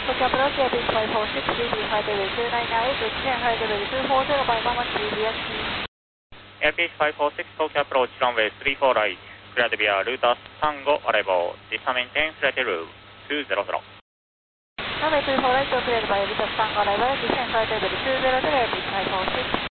Tokyo approach, Airfield 546, DB flight level 299, descend flight level 240 by 11 DBX. Airfield 546, Tokyo approach, runway 34 right, cleared via route 35, arrival, descend maintain flight level 200. Runway 34 right, cleared by route 35, arrival, descend flight level 200, Airfield 546.